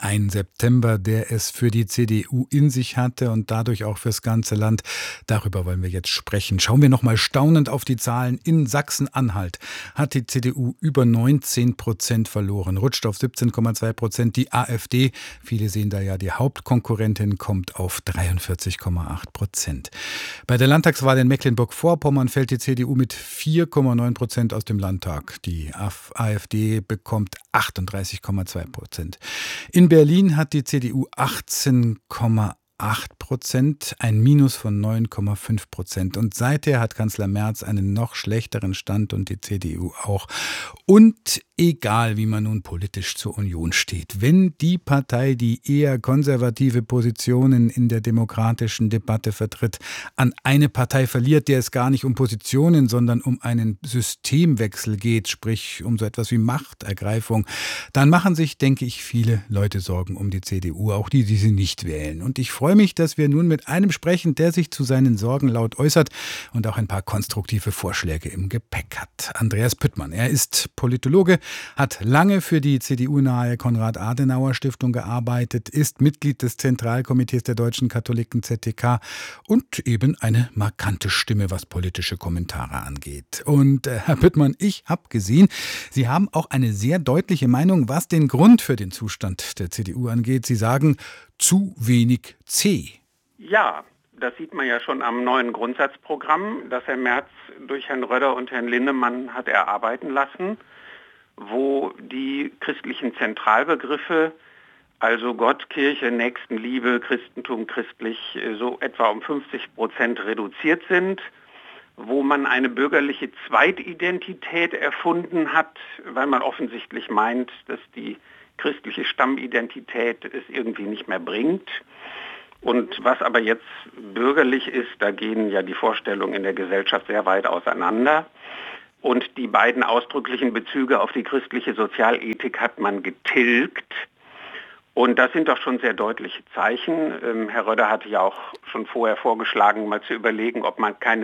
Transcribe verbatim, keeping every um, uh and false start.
Ein September, der es für die C D U in sich hatte und dadurch auch fürs ganze Land. Darüber wollen wir jetzt sprechen. Schauen wir noch mal staunend auf die Zahlen. In Sachsen-Anhalt hat die C D U über neunzehn Prozent verloren, rutscht auf siebzehn Komma zwei Prozent. Die AfD, viele sehen da ja die Hauptkonkurrentin, kommt auf dreiundvierzig Komma acht Prozent. Bei der Landtagswahl in Mecklenburg-Vorpommern fällt die C D U mit vier Komma neun Prozent aus dem Landtag. Die AfD bekommt achtunddreißig Komma zwei Prozent. In Berlin hat die C D U achtzehn Komma acht Prozent, ein Minus von neun Komma fünf Prozent. Und seither hat Kanzler Merz einen noch schlechteren Stand und die C D U auch. Und egal, wie man nun politisch zur Union steht, wenn die Partei, die eher konservative Positionen in der demokratischen Debatte vertritt, an eine Partei verliert, der es gar nicht um Positionen, sondern um einen Systemwechsel geht, sprich um so etwas wie Machtergreifung, dann machen sich, denke ich, viele Leute Sorgen um die C D U, auch die, die sie nicht wählen. Und ich freue mich, dass wir nun mit einem sprechen, der sich zu seinen Sorgen laut äußert und auch ein paar konstruktive Vorschläge im Gepäck hat. Andreas Püttmann, er ist Politologe, hat lange für die C D U-nahe Konrad-Adenauer-Stiftung gearbeitet, ist Mitglied des Zentralkomitees der deutschen Katholiken Z T K und eben eine markante Stimme, was politische Kommentare angeht. Und äh, Herr Püttmann, ich habe gesehen, Sie haben auch eine sehr deutliche Meinung, was den Grund für den Zustand der C D U angeht. Sie sagen, zu wenig zäh. Ja, das sieht man ja schon am neuen Grundsatzprogramm, das Herr Merz durch Herrn Röder und Herrn Linnemann hat erarbeiten lassen, wo die christlichen Zentralbegriffe, also Gott, Kirche, Nächstenliebe, Christentum, christlich, so etwa um fünfzig Prozent reduziert sind, wo man eine bürgerliche Zweitidentität erfunden hat, weil man offensichtlich meint, dass die christliche Stammidentität es irgendwie nicht mehr bringt. Und was aber jetzt bürgerlich ist, da gehen ja die Vorstellungen in der Gesellschaft sehr weit auseinander. Und die beiden ausdrücklichen Bezüge auf die christliche Sozialethik hat man getilgt. Und das sind doch schon sehr deutliche Zeichen. Ähm, Herr Röder hatte ja auch schon vorher vorgeschlagen, mal zu überlegen, ob man keine